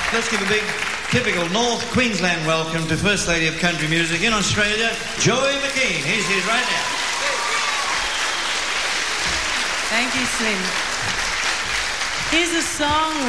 Let's give a big, typical North Queensland welcome to First Lady of Country Music in Australia, Joey McKean. He's here right now. Thank you, Slim. Here's a song